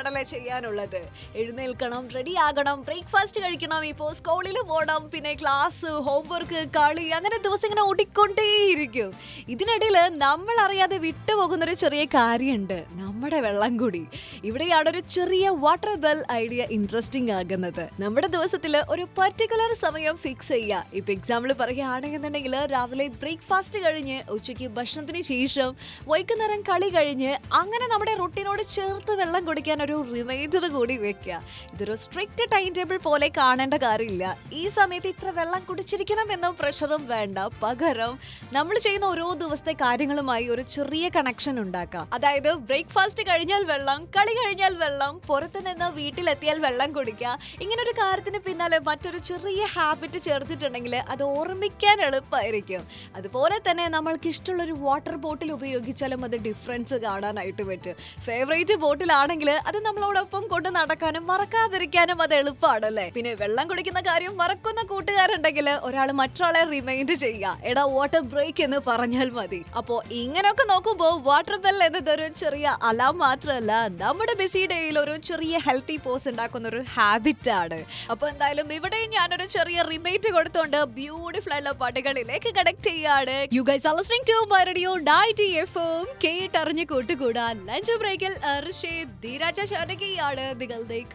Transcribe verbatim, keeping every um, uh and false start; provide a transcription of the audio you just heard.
ആണല്ലേ ചെയ്യാനുള്ളത്. എഴുന്നേൽക്കണം, റെഡി ആകണം, ബ്രേക്ക്ഫാസ്റ്റ് കഴിക്കണം, ഇപ്പോൾ സ്കൂളിൽ പോകണം, പിന്നെ ക്ലാസ്, ഹോംവർക്ക്, കളി, അങ്ങനെ ദിവസം ഇങ്ങനെ ഓടിക്കൊണ്ടേയിരിക്കും. ഇതിനിടയിൽ നമ്മൾ അറിയാതെ വിട്ടുപോകുന്നൊരു ചെറിയ കാര്യമുണ്ട്, നമ്മുടെ വെള്ളം കുടി. ഇവിടെയാണ് ഒരു ചെറിയ വാട്ടർ ബെൽ ഐഡിയ ഇൻട്രസ്റ്റിംഗ് ആകുന്നത്. നമ്മുടെ ദിവസത്തിൽ ഒരു പർട്ടിക്കുലർ സമയം ഫിക്സ് ചെയ്യുക. ഇപ്പൊ എക്സാമ്പിൾ പറയുകയാണെന്നുണ്ടെങ്കിൽ രാവിലെ ബ്രേക്ക്ഫാസ്റ്റ് കഴിഞ്ഞ്, ഉച്ചയ്ക്ക് ഭക്ഷണത്തിന് ശേഷം, വൈകുന്നേരം കളി കഴിഞ്ഞ്, അങ്ങനെ നമ്മുടെ റൂട്ടീനോട് ചേർത്ത് വെള്ളം കുടിക്കാൻ ഒരു റിമൈൻഡർ കൂടി വെക്കുക. ഇതൊരു സ്ട്രിക്റ്റ് ടൈം ടേബിൾ പോലെ കാണേണ്ട കാര്യമില്ല. ഈ സമയത്ത് ഇത്ര വെള്ളം കുടിച്ചിരിക്കണം എന്ന പ്രഷറും വേണ്ട. പകരം നമ്മൾ ചെയ്യുന്ന ഓരോ ദിവസത്തെ കാര്യങ്ങളുമായി ഒരു ചെറിയ കണക്ഷൻ ഉണ്ടാക്കാം. അതായത് ബ്രേക്ക്ഫാസ്റ്റ് കഴിഞ്ഞാൽ വെള്ളം, കളി കഴിഞ്ഞാൽ വെള്ളം, പുറത്തു നിന്ന് വീട്ടിലെത്തിയാൽ വെള്ളം കുടിക്കുക. ഇങ്ങനെ ഒരു കാര്യത്തിന് പിന്നാലെ മറ്റൊരു ചെറിയ ഹാബിറ്റ് ചേർത്തിട്ടുണ്ടെങ്കിൽ അത് ഓർമ്മിക്കാൻ എളുപ്പമായിരിക്കും. അതുപോലെ തന്നെ നമ്മൾക്ക് ഇഷ്ടമുള്ള ഒരു വാട്ടർ ബോട്ടിൽ ഉപയോഗിച്ചാലും അത് ഡിഫറൻസ് കാണാനായിട്ട് പറ്റും. ഫേവറേറ്റ് ബോട്ടിലാണെങ്കിൽ അത് നമ്മളോടൊപ്പം കൊണ്ട് നടക്കാനും മറക്കാതിരിക്കാനും അത് എളുപ്പമാണല്ലേ. പിന്നെ വെള്ളം കുടിക്കുന്ന കാര്യം മറക്കുന്ന കൂട്ടുകാരുണ്ടെങ്കിൽ ഒരാൾ മറ്റൊരാളെ റിമൈൻഡ് ചെയ്യുക, എടാ വാട്ടർ ബ്രേക്ക് എന്ന് പറഞ്ഞാൽ മതി. അപ്പോ ഇങ്ങനെയൊക്കെ നോക്കുമ്പോൾ വാട്ടർ ബെൽ എന്നതൊരു ചെറിയ അലാം മാത്രമല്ല, നമ്മുടെ ബിസി ഡേയിൽ ഒരു ചെറിയ ഹെൽത്തി പോസ് ഉണ്ടാക്കുന്ന ഒരു ഹാബിറ്റ് ആണ്. അപ്പൊ എന്തായാലും ഇവിടെയും ഞാനൊരു ചെറിയ റിമൈൻഡ് കൊടുത്തോണ്ട് ബ്യൂട്ടിഫുൾ ആയിട്ടുള്ള പാട്ടുകളിലേക്ക് കണക്ട് ചെയ്യാണ്. You guys are listening to my radio ninety FM. കേട്ടറിഞ്ഞ് കൂട്ടുകൂടാൻ ലഞ്ച് ബ്രേക്കിൽ ഋഷി ധീരാജ ശാനകിയാണ് നിങ്ങളുടെ